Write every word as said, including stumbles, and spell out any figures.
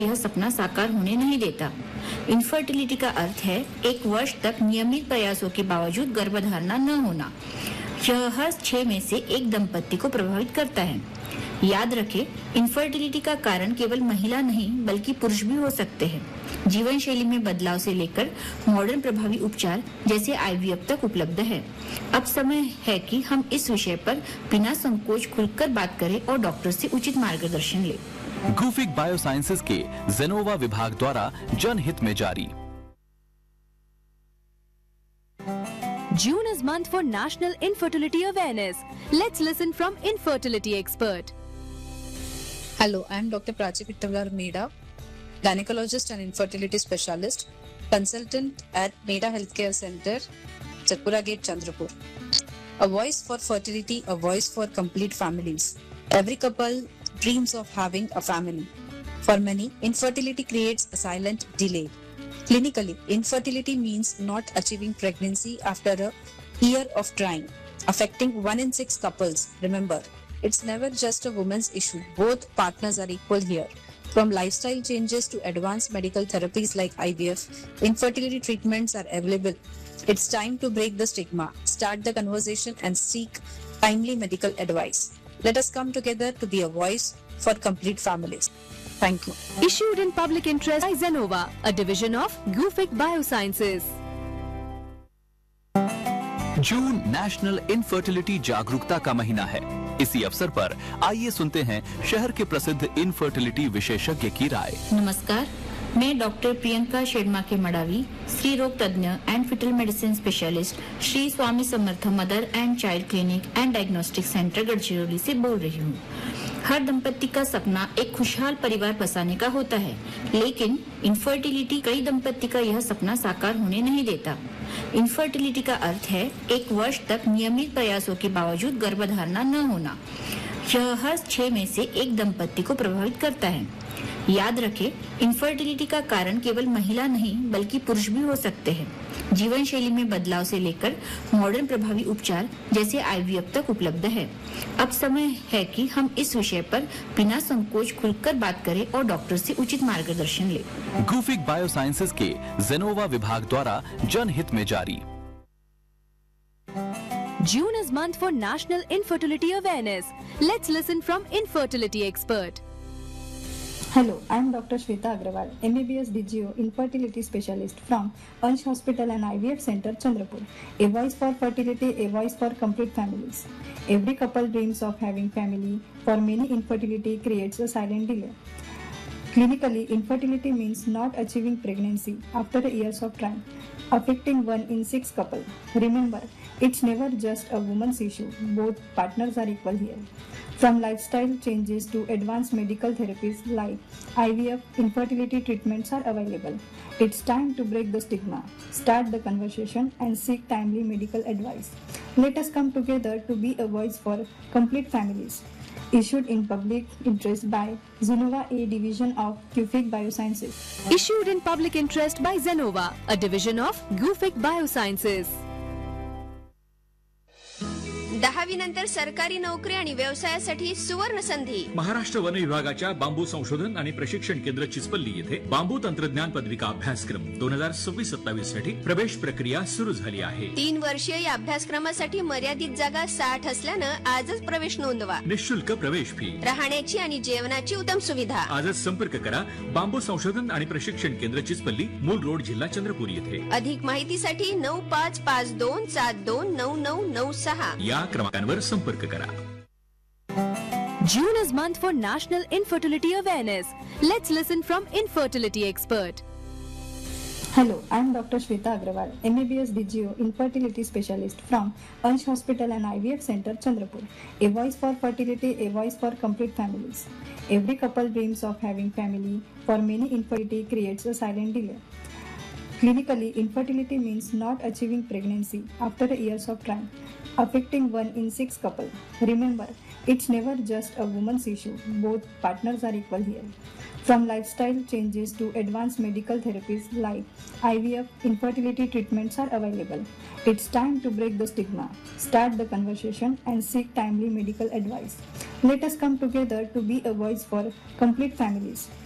यह सपना साकार होने नहीं देता। इनफर्टिलिटी का अर्थ है एक वर्ष तक नियमित प्रयासों के बावजूद गर्भधारणा न होना। यह हर छह में से एक दंपति को प्रभावित करता है। याद रखें, इनफर्टिलिटी का कारण केवल महिला नहीं बल्कि पुरुष भी हो सकते हैं। जीवन शैली में बदलाव से लेकर मॉडर्न प्रभावी उपचार जैसे आईवीएफ तक उपलब्ध है। अब समय है कि हम इस विषय पर बिना संकोच खुलकर बात करें और डॉक्टर से उचित मार्गदर्शन लें। गुफिक बायोसाइंसेज के जेनोवा विभाग द्वारा जनहित में जारी। June is month for National Infertility Awareness. Let's listen from infertility expert. Hello, I am Doctor Prachi Vittalar Meda, gynecologist and infertility specialist, consultant at Meda Healthcare Center, Chatpura Gate, Chandrapur. A voice for fertility, a voice for complete families. Every couple dreams of having a family. For many, infertility creates a silent delay. Clinically, infertility means not achieving pregnancy after a year of trying, affecting one in six couples. Remember, it's never just a woman's issue. Both partners are equal here. From lifestyle changes to advanced medical therapies like I V F, infertility treatments are available. It's time to break the stigma, start the conversation and seek timely medical advice. Let us come together to be a voice for complete families. Thank you. Issued in public interest by Zenova, a division of Gufic Biosciences. June national infertility जागरूकता का महीना है। इसी अवसर पर आइए सुनते हैं शहर के प्रसिद्ध इनफर्टिलिटी विशेषज्ञ की राय। नमस्कार, मैं डॉक्टर प्रियंका शेर्मा के मडावी, स्त्री रोग तज्ञ and foetal medicine specialist, Shri Swami Samarth mother and child clinic and diagnostic centre Gadchiroli से बोल रही हूँ। हर दंपति का सपना एक खुशहाल परिवार बसाने का होता है, लेकिन इनफर्टिलिटी कई दंपति का यह सपना साकार होने नहीं देता। इनफर्टिलिटी का अर्थ है एक वर्ष तक नियमित प्रयासों के बावजूद गर्भधारणा न होना। यह हर छह में से एक दंपति को प्रभावित करता है। याद रखें, इनफर्टिलिटी का कारण केवल महिला नहीं बल्कि पुरुष भी हो सकते हैं। जीवन शैली में बदलाव से लेकर मॉडर्न प्रभावी उपचार जैसे आईवीएफ तक उपलब्ध है। अब समय है कि हम इस विषय पर बिना संकोच खुलकर बात करें और डॉक्टर से उचित मार्गदर्शन लें। गुफिक बायोसाइंसेज के जेनोवा विभाग द्वारा जनहित में जारी। June is month for National Infertility Awareness. Let's listen from infertility expert. Hello, I am Doctor Shweta Agrawal, M B B S D G O Infertility Specialist from Ansh Hospital and I V F Center, Chandrapur. A voice for fertility, a voice for complete families. Every couple dreams of having family. For many, infertility creates a silent delay. Clinically, infertility means not achieving pregnancy after years of trying, affecting one in six couples. Remember, it's never just a woman's issue. Both partners are equal here. From lifestyle changes to advanced medical therapies like I V F, infertility treatments are available. It's time to break the stigma, start the conversation and seek timely medical advice. Let us come together to be a voice for complete families. Issued in public interest by Zenova, a division of Gufic Biosciences. Issued in public interest by Zenova, a division of Gufic Biosciences. दहावी नंतर सरकारी नोकरी आणि व्यवसायासाठी सुवर्ण संधी। Maharashtra one विभागाच्या bamboo संशोधन आणि प्रशिक्षण केंद्र चिचपल्ली येथे बांबू तंत्रज्ञान पदविका अभ्यासक्रम दोन हजार सव्वीस सत्तावीस साठी प्रवेश प्रक्रिया सुरू झाली आहे। तीन वर्षीय या अभ्यासक्रमासाठी मर्यादित जागा साठ असल्यानं आजच प्रवेश नोंदवा। निःशुल्क प्रवेश फी, राहण्याची आणि जेवणाची उत्तम सुविधा। आजच संपर्क करा बांबू संशोधन आणि प्रशिक्षण केंद्र चिचपल्ली, मूल रोड, जिल्हा चंद्रपूर येथे। अधिक माहितीसाठी नऊ पाच पाच दोन सात दोन नऊ नऊ नऊ सहा या क्रमांकावर संपर्क करा। June is month for National Infertility Awareness. Let's listen from infertility expert. Hello, I am Doctor Shweta Agrawal, M B B S D G O Infertility Specialist from Ansh Hospital and I V F Center, Chandrapur. A voice for fertility, a voice for complete families. Every couple dreams of having family. For many, infertility creates a silent delay. Clinically, infertility means not achieving pregnancy after years of trying, affecting one in six couples. Remember, it's never just a woman's issue. Both partners are equal here. From lifestyle changes to advanced medical therapies like I V F, infertility treatments are available. It's time to break the stigma, start the conversation and seek timely medical advice. Let us come together to be a voice for complete families.